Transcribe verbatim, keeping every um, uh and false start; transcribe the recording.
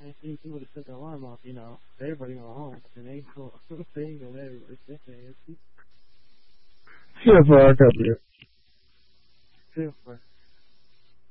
And see, he would have set the alarm off, you know, everybody go home, and they go, they ain't gonna let everybody sit there. Yeah, for I got it. Super.